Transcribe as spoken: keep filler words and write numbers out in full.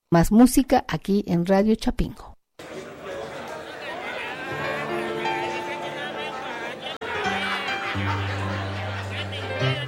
Más música aquí en Radio Chapingo. Thank you.